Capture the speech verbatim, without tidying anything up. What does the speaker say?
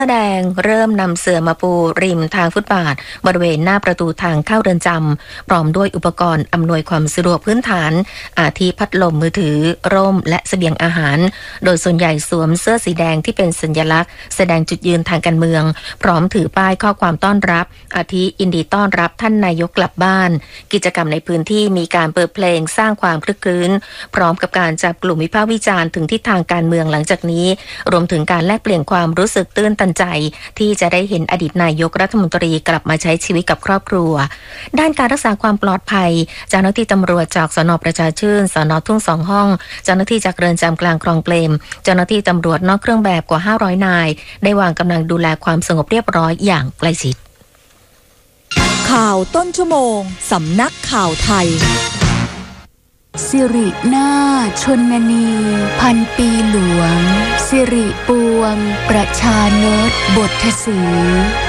แสดงเริ่มนำเสื่อมาปูริมทางฟุตบาทบริเวณหน้าประตูทางเข้าเรือนจำพร้อมด้วยอุปกรณ์อำนวยความสะดวกพื้นฐานอาทิพัดลมมือถือร่มและเสบียงอาหารโดยส่วนใหญ่สวมเสื้อสีแดงที่เป็นสัญลักษณ์แสดงจุดยืนทางการเมืองพร้อมถือป้ายข้อความต้อนรับอาทิยินดีต้อนรับท่านนายกกลับบ้านกิจกรรมในพื้นที่มีการเปิดเพลงสร้างความคลึกคลื้นพร้อมกับการจับกลุ่มวิพากษ์วิจารณ์ถึงทิศทางการเมืองหลังจากนี้รวมถึงการแลกเปลี่ยนความรู้สึกตื้นตันใจที่จะได้เห็นอดีตนายกรัฐมนตรีกลับมาใช้ชีวิตกับครอบครัวด้านการรักษาความปลอดภัยเจ้าหน้าที่ตำรวจจากสน.ประชาชื่นสน.ทุ่งสองห้องเจ้าหน้าที่จากเรือนจำกลางคลองเปรมเจ้าหน้าที่ตำรวจนอกเครื่องแบบกว่าห้าร้อยนายได้วางกำลังดูแลความสงบเรียบร้อยอย่างใกล้ชิดข่าวต้นชั่วโมงสำนักข่าวไทยสิรินาถชนนีพันปีหลวงสิริปวงประชานตบทศรี